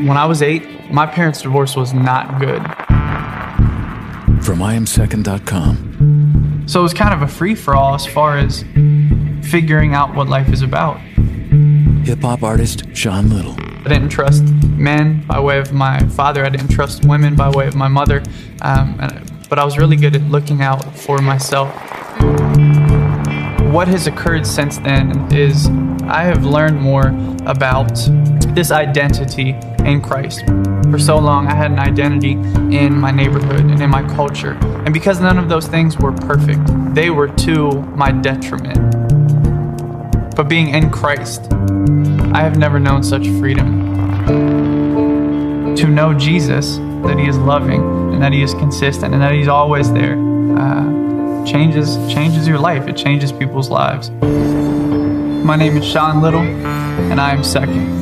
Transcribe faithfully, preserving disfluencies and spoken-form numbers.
When I was eight, my parents' divorce was not good. From I am second dot com. So it was kind of a free-for-all as far as figuring out what life is about. Hip-hop artist Sean Little. I didn't trust men by way of my father. I didn't trust women by way of my mother. Um, and, but I was really good at looking out for myself. What has occurred since then is I have learned more about this identity in Christ. For so long, I had an identity in my neighborhood and in my culture. And because none of those things were perfect, they were to my detriment. But being in Christ, I have never known such freedom. To know Jesus, that He is loving and that He is consistent and that He's always there, uh, changes, changes your life. It changes people's lives. My name is Sean Little, and I am second.